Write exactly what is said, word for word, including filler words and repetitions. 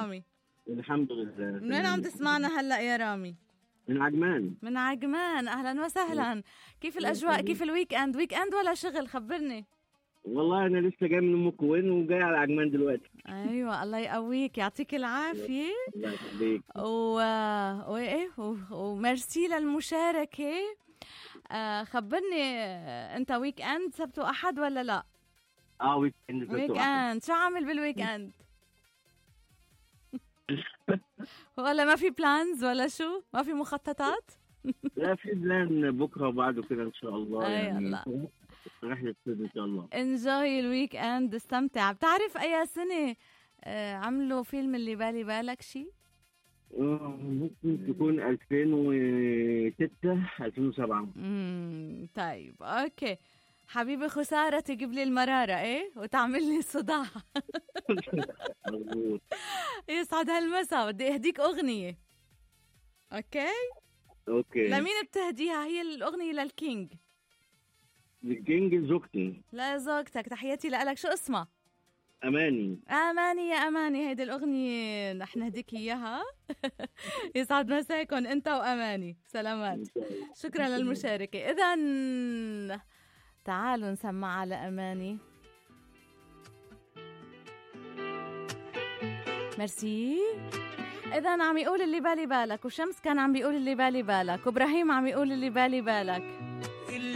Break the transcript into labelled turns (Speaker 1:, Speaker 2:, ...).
Speaker 1: رامي؟
Speaker 2: الحمد لله.
Speaker 1: من وين عم تسمعنا هلا يا رامي؟
Speaker 2: من عجمان.
Speaker 1: من عجمان، اهلا وسهلا. كيف الاجواء؟ كيف الويك اند؟ ويك اند ولا شغل؟ خبرني.
Speaker 2: والله انا لسه جاي من ام كوين وجاي على عجمان دلوقتي.
Speaker 1: ايوه الله يقويك، يعطيك العافيه.
Speaker 2: الله يخليك.
Speaker 1: و وايه وميرسي للمشاركه. آه خبرني، انت ويك اند سبت واحد ولا لا؟
Speaker 2: اه ويك اند.
Speaker 1: ويك اند شو عامل بالويك اند؟ ولا ما في بلانز ولا شو؟ ما في مخططات؟
Speaker 2: لا في بلان بكره وبعده كده ان شاء الله.
Speaker 1: أي
Speaker 2: يعني
Speaker 1: الله.
Speaker 2: رحله ان شاء الله.
Speaker 1: انجوي الويك اند، استمتع. بتعرف اي سنه آه عملوا فيلم اللي بالي بالك شي؟
Speaker 2: ممكن تكون ألفين وستة ألفين وسبعة.
Speaker 1: امم طيب اوكي حبيبي، خساره تجيب لي المراره ايه وتعمل لي صداع. يسعد هالمسا. بدي اهديك اغنيه. اوكي
Speaker 2: اوكي.
Speaker 1: لمين بتهديها؟ هي الاغنيه للكينج.
Speaker 2: الكينج زوجتي.
Speaker 1: لا زوجتك، تحياتي لك. شو اسمها؟
Speaker 2: اماني.
Speaker 1: اماني يا اماني، هيدي الاغنيه رح نهديك اياها. يسعد مساكن انت واماني. سلامات. شكرا للمشاركه. اذا تعالوا نسمع على اماني. ميرسي. اذا عم يقول اللي بالي بالك، وشمس كان عم بيقول اللي بالي بالك، وابراهيم عم يقول اللي بالي بالك.